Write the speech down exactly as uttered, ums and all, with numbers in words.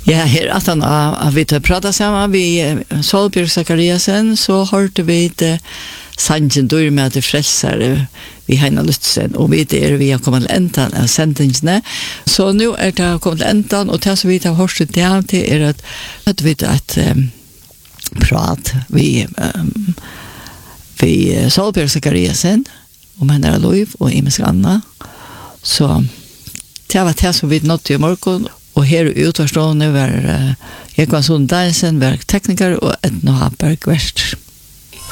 Ja, her at han har vi til å prate sammen vi Solbjørg Zakariasen, så hørte vi til Sanjen Dør med til frelsere vi Heina Lutzen, og vi der vi har kommet til enden av sendingene. Så nå er det kommet til enden, og det som vi har hørt til det er at, at vi tar et um, prat vi, um, vi Solbjørg Zakariasen, om henne er lov og Imes Anna. Så det var det som vi nådde i morgen, og her utvarstående var uh, Ekvan Sundalsen, var tekniker, og Edna Haberg verst.